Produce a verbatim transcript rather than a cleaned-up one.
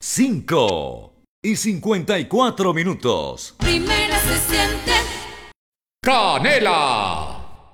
cinco y cincuenta y cuatro minutos. Primera se siente Canela.